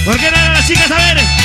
¿Por qué no eran las chicas? A ver.